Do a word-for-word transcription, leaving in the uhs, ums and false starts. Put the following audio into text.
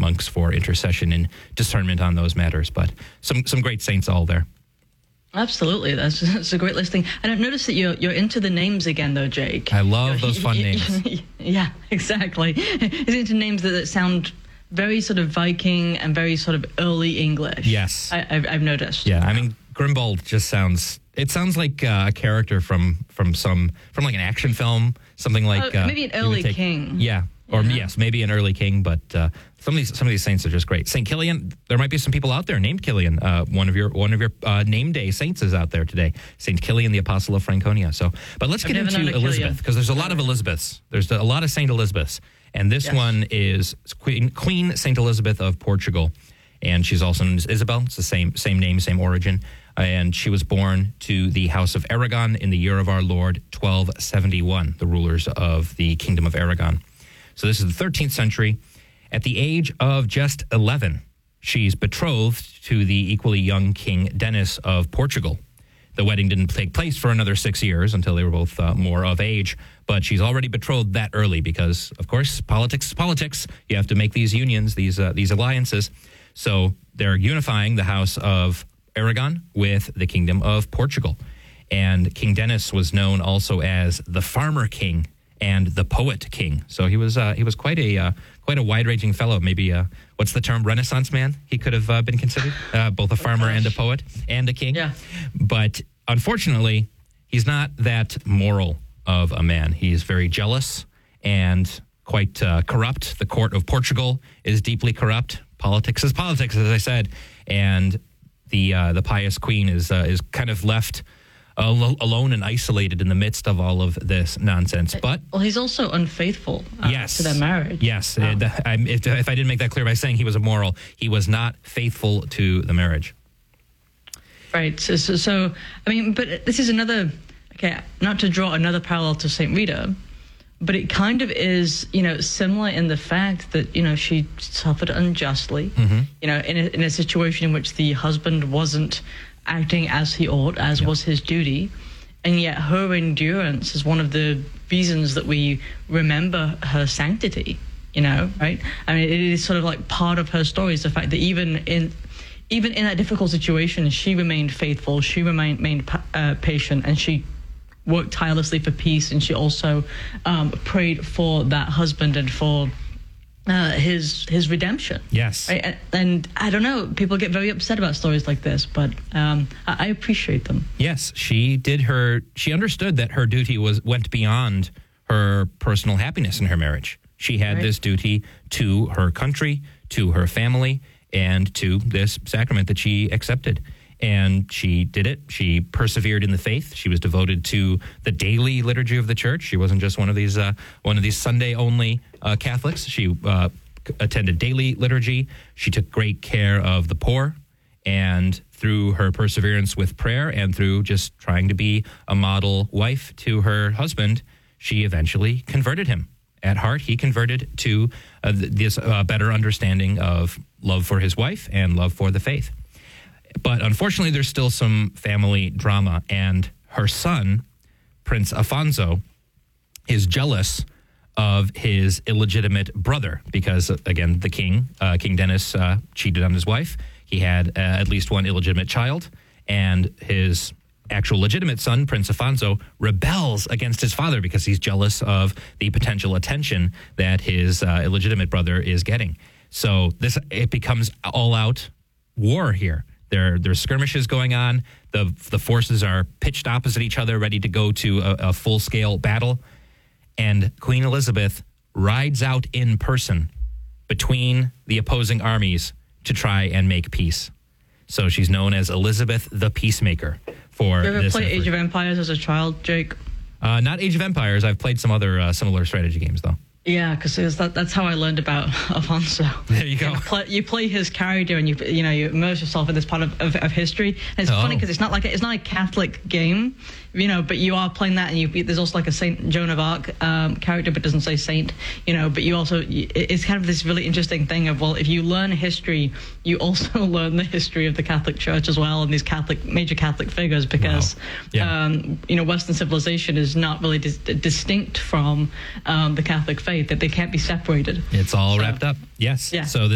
monks for intercession and discernment on those matters. But some some great saints all there. Absolutely, that's, that's a great listing. And I've noticed that you're you're into the names again, though, Jake. I love You're- those fun names. Yeah, exactly. He's into names that, that sound very sort of Viking and very sort of early English. Yes. I, I've, I've noticed. Yeah, I mean, Grimbold just sounds, it sounds like uh, a character from, from some, from like an action film, something like... Uh, uh, maybe an you would early take- king. Yeah, or Yeah. yes, maybe an early king, but uh, some of these some of these saints are just great. Saint Killian, there might be some people out there named Killian. Uh, one of your one of your uh, name day saints is out there today. Saint Killian, the Apostle of Franconia. So, but let's I've get never known into a Killian. Elizabeth, because there's a lot of Elizabeths. There's a lot of Saint Elizabeths, and this Yes. one is Queen, Queen Saint Elizabeth of Portugal, and she's also known as Isabel. It's the same same name, same origin, and she was born to the House of Aragon in the year of our Lord twelve seventy-one. The rulers of the Kingdom of Aragon. So this is the thirteenth century. At the age of just eleven, she's betrothed to the equally young King Denis of Portugal. The wedding didn't take place for another six years until they were both uh, more of age, but she's already betrothed that early because, of course, politics is politics. You have to make these unions, these uh, these alliances. So they're unifying the House of Aragon with the Kingdom of Portugal. And King Denis was known also as the Farmer King and the Poet King. So he was uh, he was quite a uh, quite a wide-ranging fellow. Maybe uh, what's the term? Renaissance man. He could have uh, been considered uh, both a farmer and a poet and a king. Yeah. But unfortunately, he's not that moral of a man. He's very jealous and quite uh, corrupt. The court of Portugal is deeply corrupt. Politics is politics, as I said, and the uh, the pious queen is uh, is kind of left Al- alone and isolated in the midst of all of this nonsense. But Well, he's also unfaithful uh, yes, to their marriage. Yes, Wow. uh, the- I'm- if, if I didn't make that clear by saying he was immoral, he was not faithful to the marriage. Right. So, so, so, I mean, but this is another, okay, not to draw another parallel to Saint Rita, but it kind of is, you know, similar in the fact that, you know, she suffered unjustly, Mm-hmm. you know, in a, in a situation in which the husband wasn't acting as he ought, as Yep. was his duty. And yet her endurance is one of the reasons that we remember her sanctity, you know, right? I mean, it is sort of like part of her story is the fact that even in even in that difficult situation, she remained faithful, she remained, remained uh, patient, and she worked tirelessly for peace, and she also um, prayed for that husband and for uh, his his redemption. Yes. Right? And, and I don't know, people get very upset about stories like this, but um, I, I appreciate them. Yes, she did her, she understood that her duty was went beyond her personal happiness in her marriage. She had Right. this duty to her country, to her family, and to this sacrament that she accepted. And she did it. She persevered in the faith. She was devoted to the daily liturgy of the church. She wasn't just one of these uh, one of these Sunday-only uh, Catholics. She uh, attended daily liturgy. She took great care of the poor. And through her perseverance with prayer and through just trying to be a model wife to her husband, she eventually converted him. At heart, he converted to uh, th- this uh, better understanding of love for his wife and love for the faith. But unfortunately, there's still some family drama, and her son, Prince Afonso, is jealous of his illegitimate brother because, again, the king, uh, King Denis, uh, cheated on his wife. He had uh, at least one illegitimate child, and his actual legitimate son, Prince Afonso, rebels against his father because he's jealous of the potential attention that his uh, illegitimate brother is getting. So this it becomes all-out war here. There, there's skirmishes going on. The the forces are pitched opposite each other, ready to go to a, a full-scale battle. And Queen Elizabeth rides out in person between the opposing armies to try and make peace. So she's known as Elizabeth the Peacemaker for You ever this play effort. Age of Empires as a child, Jake? Uh, not Age of Empires. I've played some other uh, similar strategy games, though. Yeah, because that, that's how I learned about Afonso. There you go. You play, you play his character, and you you know you immerse yourself in this part of, of, of history. And it's Oh. funny because it's not like a, it's not a Catholic game, you know. But you are playing that, and you there's also like a Saint Joan of Arc um, character, but doesn't say saint, you know. But you also it's kind of this really interesting thing of well, if you learn history, you also learn the history of the Catholic Church as well, and these Catholic major Catholic figures because Wow. Yeah. um, you know Western civilization is not really dis- distinct from um, the Catholic faith; that they can't be separated. It's all So- wrapped up. Yes. Yeah. So